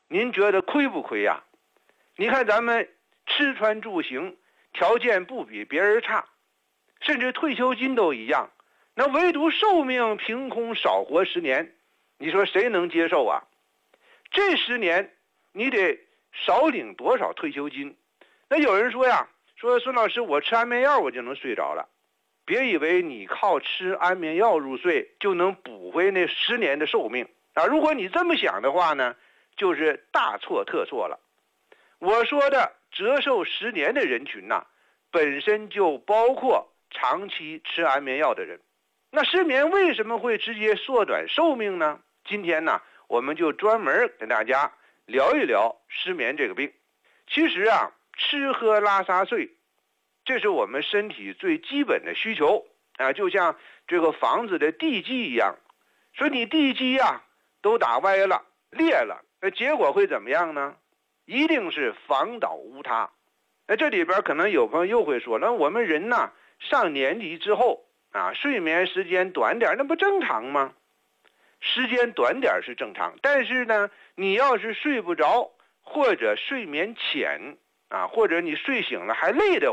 您觉得亏不亏呀？你看咱们吃穿住行条件不比别人差，甚至退休金都一样，那唯独寿命凭空少活10年，你说谁能接受啊？这10年你得少领多少退休金？那有人说呀，说孙老师，我吃安眠药我就能睡着了。别以为你靠吃安眠药入睡就能补回那10年的寿命啊！如果你这么想的话呢，就是大错特错了。我说的折寿10年的人群呐，本身就包括长期吃安眠药的人。那失眠为什么会直接缩短寿命呢？今天呢，我们就专门跟大家聊一聊失眠这个病。其实啊，吃喝拉撒睡，这是我们身体最基本的需求啊，就像这个房子的地基一样。说你地基啊都打歪了、裂了，那结果会怎么样呢？一定是房倒屋塌。那这里边可能有朋友又会说，那我们人呢上年纪之后啊，睡眠时间短点，那不正常吗？时间短点是正常，但是呢，你要是睡不着，或者睡眠浅啊，或者你睡醒了还累的